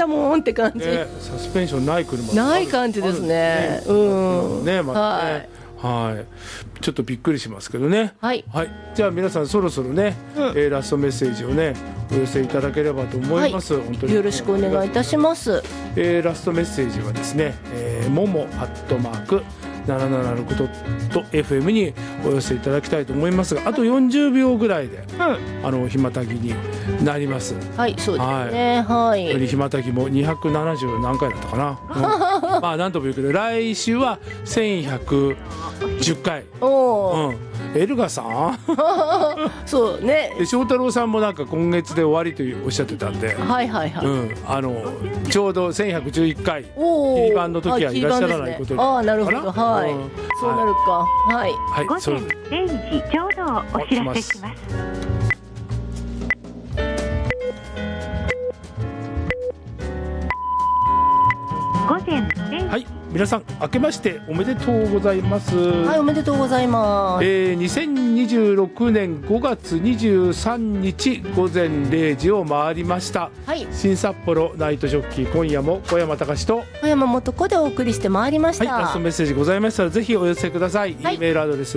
だもんって感じ、 サスペンションない車ない感じですね。 ね、またね、はい、ちょっとびっくりしますけどね。はい、はい、じゃあ皆さんそろそろね、ラストメッセージをねお寄せいただければと思います。本当によろしくお願いいたします。 ラストメッセージはですね、momo@776.fm にお寄せいただきたいと思いますが、あと40秒ぐらいで、ひまたぎになります。はい、そうですね。はい。よりひまたぎも270何回だったかな。まあなんとも言うけど、来週は1110回。エルガさんそうね。 翔太郎さんもなんか今月で終わりとおっしゃってたんで、はいはいはい、ちょうど1111回切り番の時はいらっしゃらないことになるかな。ああ、なるほど、はい、そうなるか。はい、はい、 午前0時ちょうどお知らせします。午前0時、 はい、皆さん明けましておめでとうございます。 はい、おめでとうございます。 2026年5月23日午前0時を回りました。はい、新札幌ナイトジョッキー、今夜も小山隆と小山素子でお送りしてまいりました。 はい、ラストメッセージございましたらぜひお寄せください。はい、メールアドレス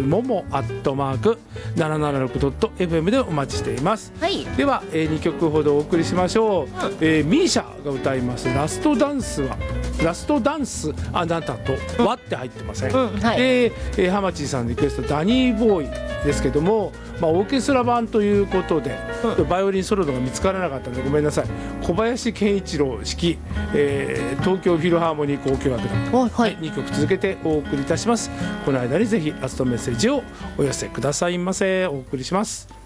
momo@776.fm でお待ちしています。はい、では、2曲ほどお送りしましょう。ミーシャが歌いますラストダンスあなたと和って入ってません。はい、ハマチーさんのリクエストダニーボーイですけども、オーケストラ版ということで、バイオリンソロが見つからなかったのでごめんなさい。小林健一郎指揮、東京フィルハーモニー交響楽団、はい、2曲続けてお送りいたします。この間にぜひラストメッセージをお寄せくださいませ。お送りします。